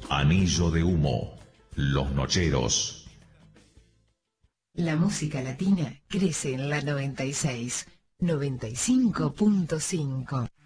Anillo de Humo, Los Nocheros. La música latina crece en la 96, 95.5.